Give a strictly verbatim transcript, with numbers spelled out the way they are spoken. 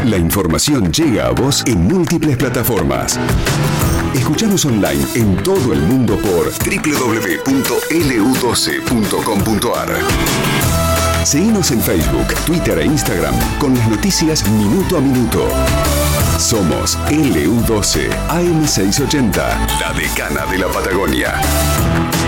La información llega a vos en múltiples plataformas. Escuchanos online en todo el mundo por doble u doble u doble u punto ele u doce punto com punto a r. Seguinos en Facebook, Twitter e Instagram con las noticias minuto a minuto. Somos ele u doce A M seiscientos ochenta, la decana de la Patagonia.